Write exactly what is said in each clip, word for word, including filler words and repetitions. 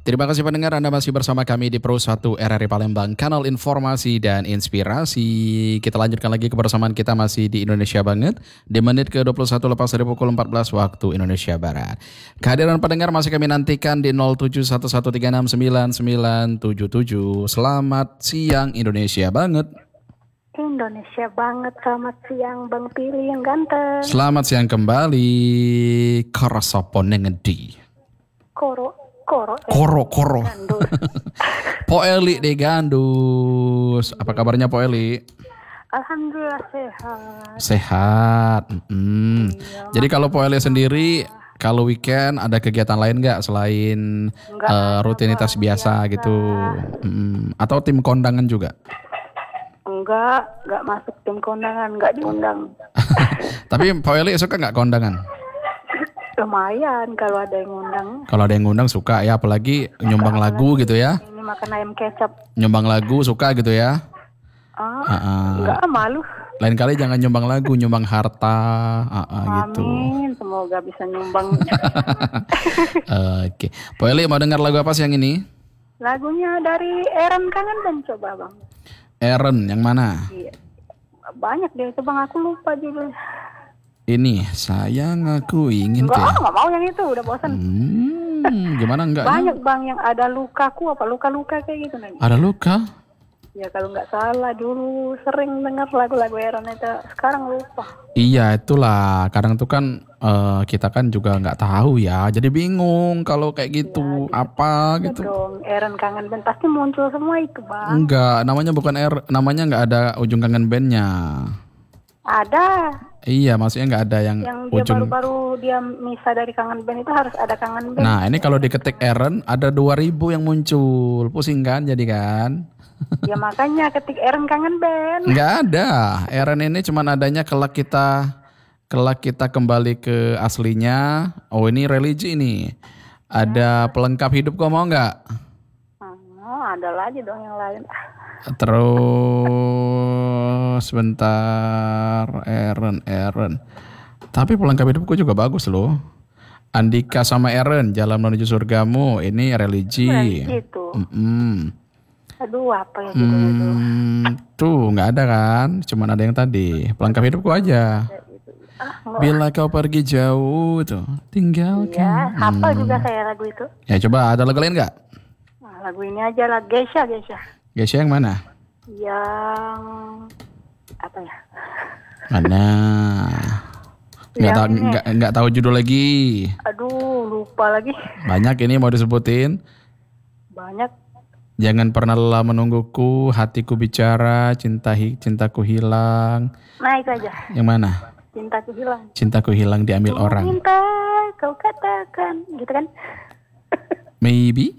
Terima kasih pendengar, Anda masih bersama kami di Pro satu R R I Palembang, kanal informasi dan inspirasi. Kita lanjutkan lagi kebersamaan kita masih di Indonesia Banget, di menit ke dua puluh satu lepas dari pukul empat belas waktu Indonesia Barat. Kehadiran pendengar masih kami nantikan di nol tujuh satu satu tiga enam sembilan sembilan tujuh tujuh. Selamat siang Indonesia Banget. Indonesia Banget, selamat siang Bang Pili yang ganteng. Selamat siang kembali, Karasopo Nengedi. Koro. Koro, eh, koro, koro. Gandus. Po Eli de Gandus. Apa kabarnya Po Eli? Alhamdulillah sehat. Sehat. Mm. Iya, Jadi kalau Po Eli sendiri, kalau weekend ada kegiatan lain nggak selain Enggak, uh, rutinitas biasa, biasa gitu? Mm. Atau tim kondangan juga? Enggak, enggak masuk tim kondangan, enggak diundang. Tapi Po Eli suka nggak kondangan? Lumayan kalau ada yang ngundang. Kalau ada yang ngundang suka ya, apalagi nyumbang lagu gitu ya. Ini makan ayam kecap. Nyumbang lagu suka gitu ya. Ah, Uh-uh. enggak malu. Lain kali jangan nyumbang lagu, nyumbang harta, uh-uh, gitu. Amin, semoga bisa nyumbang. Oke, Po Eli mau dengar lagu apa siang ini? Lagunya dari Eren Kangen dan coba Bang. Eren yang mana? Iya. Banyak deh itu Bang, aku lupa judulnya. Ini sayang aku ingin Enggak, teh. ah, enggak mau yang itu, udah bosan. Hmm, gimana enggak? Banyak Bang yang ada lukaku apa luka-luka kayak gitu nih. Ada luka? Ya kalau nggak salah dulu sering dengar lagu-lagu Aaron itu, sekarang lupa. Iya itulah, kadang tuh kan uh, kita kan juga nggak tahu ya, jadi bingung kalau kayak gitu Ya, apa gitu. gitu. Dong, Aaron Kangen Band pasti muncul semua itu Bang. Enggak, namanya bukan R, namanya nggak ada ujung kangen bandnya. Ada. Iya, maksudnya nggak ada yang, Yang dia ujung. baru-baru dia misah dari Kangen Band itu harus ada Kangen Band. Nah ini kalau diketik Eren ada dua ribu yang muncul, pusing kan jadi kan? Ya makanya ketik Aaron Kangen Band. Nggak ada, Eren ini cuman adanya kelak kita kelak kita kembali ke aslinya. Oh ini religi ini. Ada pelengkap hidup, kau mau nggak? Oh, ada lagi dong yang lain. Terus sebentar, Eren Eren. Tapi pelengkap hidupku juga bagus loh. Andika sama Eren, Jalan Menuju Surgamu. Ini religi. Gitu. Mm-mm. Aduh, apa ya judulnya itu? Hmm, tuh nggak ada kan? Cuman ada yang tadi. Pelengkap hidupku aja. Ah, enggak. Bila kau pergi jauh tuh, tinggalkan. Ya, hafal juga saya lagu itu. Ya coba ada lagu lain nggak? Nah, lagu ini aja lah, Geisha, Geisha. Geisha yang mana? Yang apa ya? Mana? Nggak Yang tahu ini. nggak nggak tahu judul lagi. Aduh, lupa lagi. Banyak ini mau disebutin. Banyak. Jangan pernah lelah menungguku, hatiku bicara, cinta hi- cintaku hilang. Nah, itu aja. Yang mana? Cintaku hilang. Cintaku hilang diambil Ku orang. minta kau katakan, gitu kan? Maybe.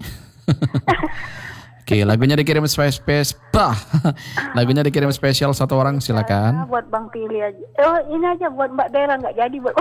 Oke, lagunya dikirim space-space. Bah. Lagunya dikirim spesial satu orang, Nah, silakan. buat Bang Pili aja. Oh, ini aja buat Mbak Dela, nggak jadi buat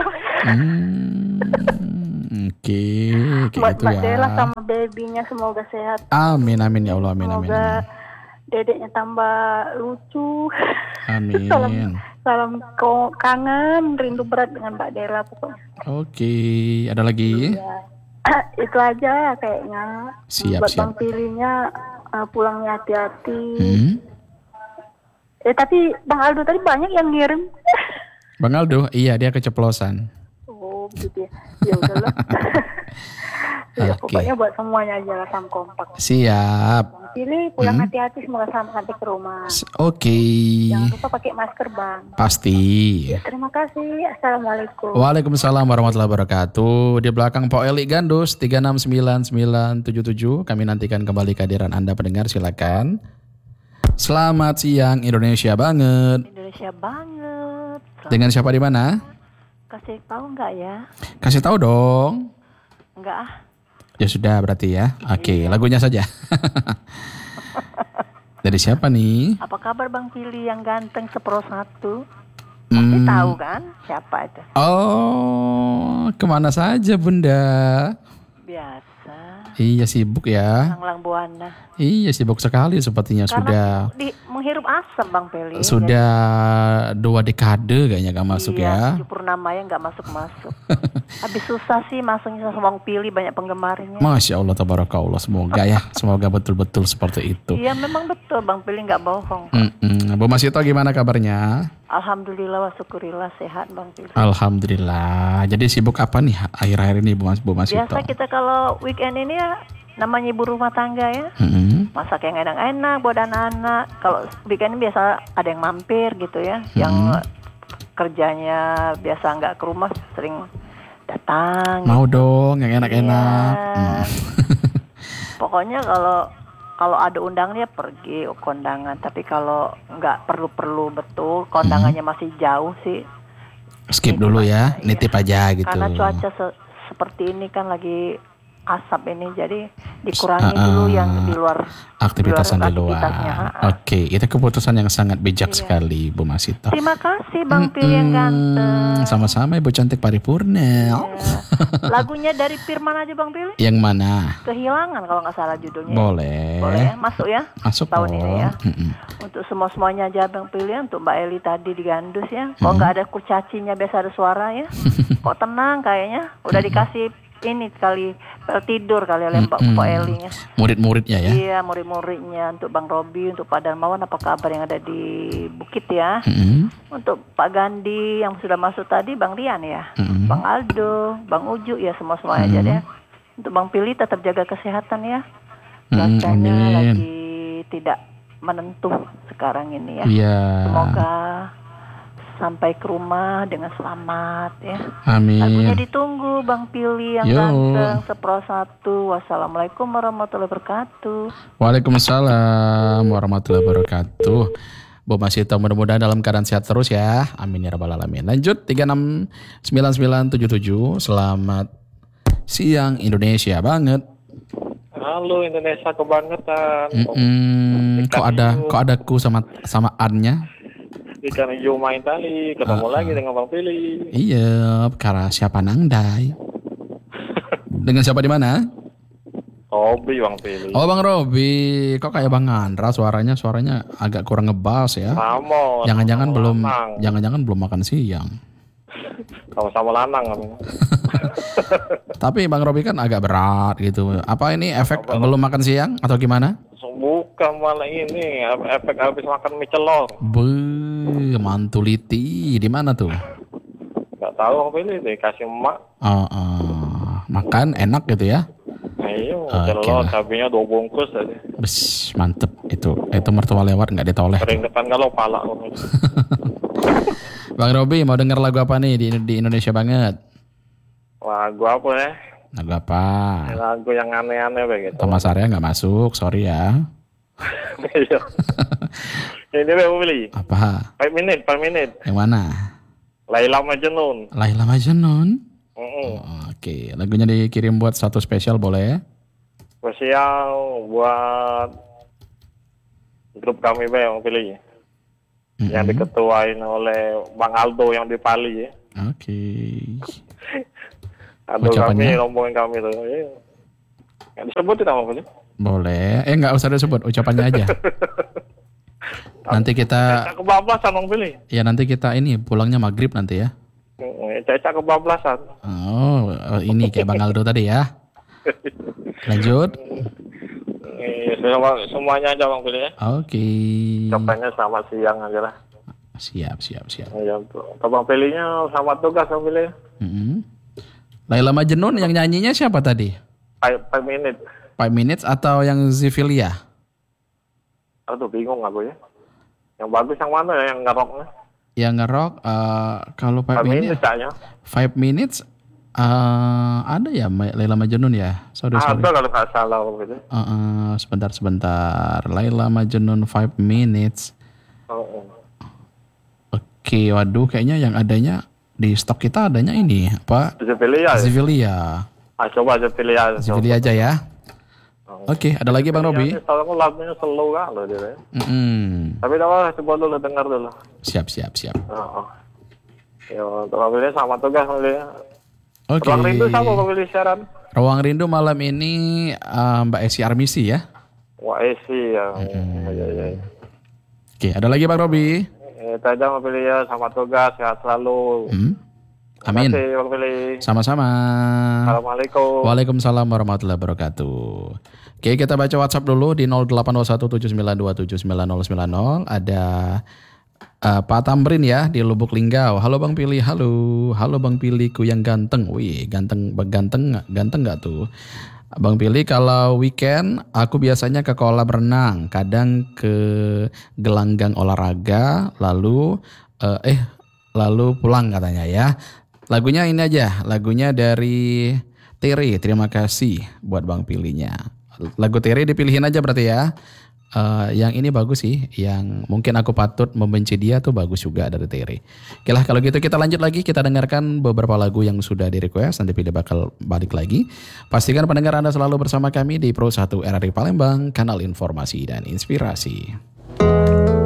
Hmm, Oke, kayak buat gitu Mbak Dela ya. sama babynya semoga sehat. Amin, amin ya Allah, amin, amin, Semoga amin. dedeknya tambah lucu. Amin. Salam, salam ko- kangen, rindu berat dengan Mbak Dela pokoknya. Oke, ada lagi? Ya. Itu aja kayaknya. Siap, buat siap. Bang Pilinya uh, pulangnya hati-hati. Hmm? Eh tapi Bang Aldo tadi banyak yang ngirim. Bang Aldo, iya dia keceplosan. Oh begitu ya. Ya udahlah. Ya, Oke. pokoknya buat semuanya aja lah, sam kompak. Siap. Bang Pilih pulang Hmm? hati-hati, semoga selamat sampai ke rumah. S- Oke. Jangan lupa pakai masker Bang. Pasti. Terima kasih. Assalamualaikum. Waalaikumsalam warahmatullahi wabarakatuh. Di belakang Po Eli Gandus tiga enam sembilan sembilan tujuh tujuh. Kami nantikan kembali kehadiran Anda pendengar, silakan. Selamat siang Indonesia Banget. Indonesia banget. Selamat. Dengan siapa di mana? Kasih tahu nggak ya? Kasih tahu dong. Enggak ah. Ya sudah berarti ya. Oke, lagunya saja. Dari siapa nih? Apa kabar Bang Pili yang ganteng sepro satu? Pasti Hmm. tahu kan siapa itu? Oh, kemana saja Bunda? Biasa. Iya sibuk ya. Langlang Buana. Iya sibuk sekali sepertinya. Karena Sudah di, menghirup asam Bang Peli. sudah dua dekade kayaknya gak masuk iya, ya. Purnama ya nggak masuk-masuk. Habis susah sih masuknya sama Bang Pili, banyak penggemarnya. Masya Allah tabarakallah, semoga ya, semoga betul-betul seperti itu. Iya memang betul Bang Pili nggak bohong. Mm-mm. Bu Masito gimana kabarnya? Alhamdulillah wa syukurillah sehat Bang Pili. Alhamdulillah. Jadi sibuk apa nih akhir-akhir ini Bu Mas Bu Masito? Biasa kita kalau weekend ini ya namanya ibu rumah tangga ya. Mm-mm. Masak yang enak-enak buat anak-anak. Kalau weekend biasa ada yang mampir gitu ya. Mm-hmm. Yang kerjanya biasa nggak ke rumah sering datang. Mau gitu. dong yang enak-enak. Iya. Mm. Pokoknya kalau kalau ada undangannya pergi kondangan. Tapi kalau nggak perlu-perlu betul kondangannya masih jauh sih. Skip Nitip dulu aja, ya, nitip aja gitu. Karena cuaca se- seperti ini kan lagi asap ini, jadi dikurangi Uh-uh. dulu yang di luar Aktivitasan di luar. aktivitasnya, ha-ha. Oke, itu keputusan yang sangat bijak Iya. sekali Bu Masito. Terima kasih Bang Pil yang ganteng. Sama-sama Ibu cantik paripurna. Ya. Lagunya dari Firman aja Bang Pil. Yang mana? Kehilangan kalau nggak salah judulnya. Boleh. Boleh ya? Masuk ya. Masuk tahun dong. ini ya. Mm-mm. Untuk semua semuanya aja Bang Pil ya. Untuk Mbak Eli tadi di Gandus ya. Kok nggak ada kurcacinya biasa ada suara ya. Kok tenang kayaknya. Udah dikasih ini kali pel tidur kali oleh Mbak Mm-mm. Mbak Elinya. Murid-muridnya ya. Iya, murid-muridnya. Untuk Bang Robi, untuk Pak Darmawan apa kabar yang ada di Bukit ya. Mm-mm. Untuk Pak Gandhi yang sudah masuk tadi, Bang Rian ya. Mm-mm. Bang Aldo, Bang Uju ya, semua-semuanya aja deh. Untuk Bang Pili tetap jaga kesehatan ya. Mm, Cuacanya amin. lagi tidak menentu sekarang ini ya. Iya. Semoga sampai ke rumah dengan selamat ya. Amin. Lagunya ditunggu Bang Pili yang Yo. ganteng sepro satu. Wassalamualaikum warahmatullahi wabarakatuh. Waalaikumsalam warahmatullahi wabarakatuh. Bu Masito mudah-mudahan dalam keadaan sehat terus ya. Amin ya rabbal alamin. Lanjut tiga enam sembilan sembilan tujuh tujuh. Selamat siang Indonesia banget. Halo Indonesia kebangetan. Mm-mm. Kok ada kok ada ku sama sama an-nya? Ikan hijau main tadi ketemu Ah, lagi dengan Bang Pili. Iya, karena siapa nangdai? Dengan siapa di mana? Hobi Bang Pili. Oh Bang Robi, kok kayak Bang Andra suaranya suaranya agak kurang ngebas ya. Sama. Jangan-jangan sama belum lanang. jangan-jangan belum makan siang. Sama-sama lanang kan. Tapi Bang Robi kan agak berat gitu. Apa ini efek belum makan siang atau gimana? Bukan malah ini efek habis makan mie celor. Be, mantuliti di mana tuh? Gak tahu Bang Pili dikasih emak. Oh, oh, makan enak gitu ya? Ayo Oke celor lah. cabenya dua bungkus aja. Bes, mantep itu. Itu mertua lewat nggak ditoleh. Kering depan kalau pala. Bang Robi mau denger lagu apa nih di, di Indonesia banget? Lagu apa ya? Lagu apa? Lagu yang aneh-aneh begitu. Thomas Arya nggak masuk, sorry ya. Iya. Ini Bang Pili. Apa? Five menit, five menit. Yang mana? Laila Majnun. Laila Majnun. Mm-mm. Oh, Oke, lagunya dikirim buat satu spesial boleh? Spesial buat grup kami Bang Pili. Mm-mm. Yang diketuain oleh Bang Aldo yang di Pali ya. Oke. Aldo Ucapannya? kami, rombongan kami tuh. Ya. Nggak disebutin apa Pili? Boleh. Eh nggak usah disebut, ucapannya aja. Nanti kita, Caca kebablasan Bang Pili. ya nanti kita ini pulangnya maghrib nanti ya. Mm, Caca kebablasan. Oh, oh, ini kayak Bang Aldo tadi ya. Lanjut. Eh, semua- semuanya aja Bang Pili ya. Oke. Ucapannya selamat siang aja lah. Siap, siap, siap. Ya, untuk Bang Pilinya selamat tugas Bang Pili. Mm-mm. Laila Majnun yang nyanyinya siapa tadi? Five, five minute. Five Minutes atau yang Zivilia? Aduh bingung aku ya. Yang bagus yang mana ya yang ngeroknya? Yang ngerok eh, kalau Five, Five Minutes, minute kayaknya. Five Minutes eh, ada ya Ma- Laila Majnun ya? Sorry, sorry. Ada kalau nggak salah gitu. Eh, eh, sebentar, sebentar. Laila Majnun Five Minutes. Oh, oh. Oke, waduh, kayaknya yang adanya di stok kita adanya ini apa? Bisa pilih ya. Zivilia. Ah, coba aja pilih ya. Zivilia aja ya. Oh. Oke, ada lagi Bang Robi? Soalnya aku lagunya slow kan loh dia. Mm-mm. Tapi apa coba dulu dengar dulu. Siap, siap, siap. Oh, oh. Ya, untuk mobilnya sama tugas mobilnya. Oke. Ruang Rindu sama Bang Billy siaran. Ruang Rindu malam ini uh, Mbak Esi Armisi ya. Wah, Esi ya. Hmm. Ya, ya, ya. Oke, ada lagi Bang Robi? Eh, Tajam Bang Billy ya, selamat tugas, sehat selalu. Hmm. Amin. Terima kasih Bang Billy. Sama-sama. Assalamualaikum. Waalaikumsalam warahmatullahi wabarakatuh. Oke, kita baca WhatsApp dulu di nol delapan dua satu tujuh sembilan dua tujuh sembilan nol sembilan nol. Ada uh, Pak Tamrin ya di Lubuk Linggau. Halo Bang Pili, halo. Halo Bang Piliku yang ganteng. Wih, ganteng ganteng ganteng nggak tuh? Bang Pili, kalau weekend aku biasanya ke kolam renang, kadang ke gelanggang olahraga, lalu uh, eh lalu pulang katanya ya. Lagunya ini aja, lagunya dari Tere. Terima kasih buat Bang Pilinya. Lagu Tere dipilihin aja berarti ya. Uh, yang ini bagus sih, yang mungkin aku patut membenci dia tuh bagus juga dari Tere. Oke lah, kalau gitu kita lanjut lagi, kita dengarkan beberapa lagu yang sudah di request, nanti Pilih bakal balik lagi. Pastikan pendengar Anda selalu bersama kami di Pro satu R R I Palembang, kanal informasi dan inspirasi.